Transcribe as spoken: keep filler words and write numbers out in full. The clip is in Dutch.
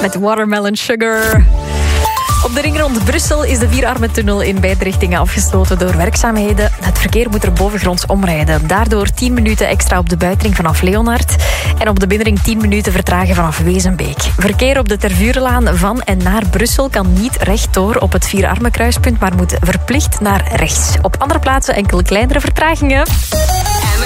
met Watermelon Sugar. Op de ring rond Brussel is de Vierarmentunnel in beide richtingen afgesloten door werkzaamheden. Het verkeer moet er bovengronds omrijden. Daardoor tien minuten extra op de buitenring vanaf Leonard. En op de binnenring tien minuten vertragen vanaf Wezenbeek. Verkeer op de Tervurenlaan van en naar Brussel kan niet rechtdoor op het Vierarmenkruispunt, maar moet verplicht naar rechts. Op andere plaatsen enkele kleinere vertragingen.